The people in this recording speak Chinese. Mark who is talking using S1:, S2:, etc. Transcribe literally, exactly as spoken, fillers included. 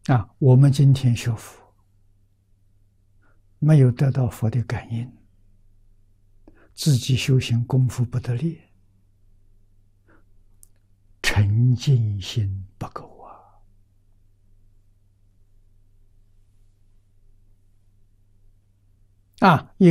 S1: 啊，我们今天学佛，没有得到佛的感应，自己修行功夫不得力，沉静心不够啊！啊，